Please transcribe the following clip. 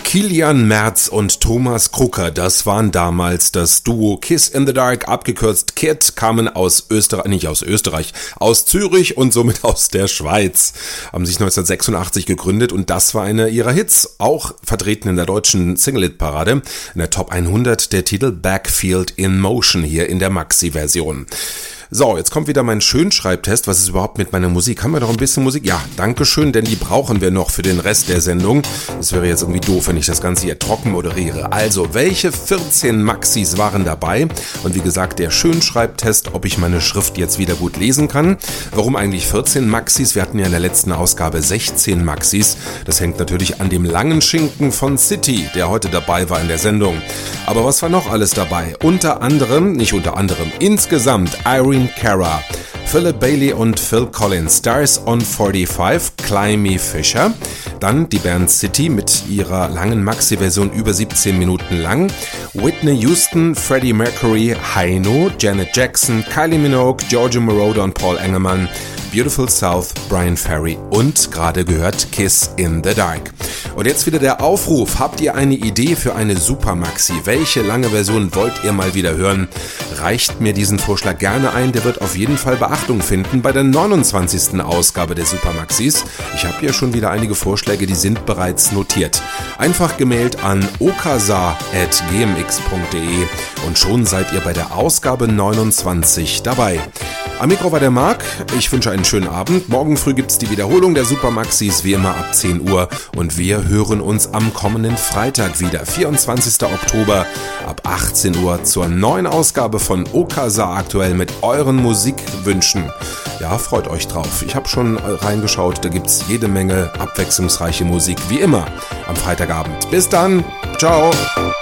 Kilian Merz und Thomas Krucker, das waren damals das Duo Kiss in the Dark, abgekürzt KID, kamen aus aus Zürich und somit aus der Schweiz. Haben sich 1986 gegründet und das war einer ihrer Hits, auch vertreten in der deutschen Single-Hit-Parade, in der Top 100 der Titel Backfield in Motion hier in der Maxi-Version. So, jetzt kommt wieder mein Schönschreibtest. Was ist überhaupt mit meiner Musik? Haben wir noch ein bisschen Musik? Ja, dankeschön, denn die brauchen wir noch für den Rest der Sendung. Es wäre jetzt irgendwie doof, wenn ich das Ganze hier trocken moderiere. Also, welche 14 Maxis waren dabei? Und wie gesagt, der Schönschreibtest, ob ich meine Schrift jetzt wieder gut lesen kann. Warum eigentlich 14 Maxis? Wir hatten ja in der letzten Ausgabe 16 Maxis. Das hängt natürlich an dem langen Schinken von City, der heute dabei war in der Sendung. Aber was war noch alles dabei? Insgesamt Irene Cara, Philip Bailey und Phil Collins, Stars on 45, Climby Fisher, dann die Band City mit ihrer langen Maxi-Version über 17 Minuten lang, Whitney Houston, Freddie Mercury, Heino, Janet Jackson, Kylie Minogue, Giorgio Moroder und Paul Engelmann, Beautiful South, Brian Ferry und gerade gehört Kiss in the Dark. Und jetzt wieder der Aufruf, habt ihr eine Idee für eine Supermaxi? Welche lange Version wollt ihr mal wieder hören? Reicht mir diesen Vorschlag gerne ein, der wird auf jeden Fall Beachtung finden bei der 29. Ausgabe der Supermaxis. Ich habe hier schon wieder einige Vorschläge, die sind bereits notiert. Einfach gemailt an okasa@gmx.de und schon seid ihr bei der Ausgabe 29 dabei. Am Mikro war der Marc, ich wünsche einen schönen Abend. Morgen früh gibt's die Wiederholung der Supermaxis, wie immer ab 10 Uhr. Und wir hören uns am kommenden Freitag wieder, 24. Oktober, ab 18 Uhr zur neuen Ausgabe von Okasa aktuell mit euren Musikwünschen. Ja, freut euch drauf. Ich habe schon reingeschaut, da gibt's jede Menge abwechslungsreiche Musik, wie immer am Freitagabend. Bis dann, ciao!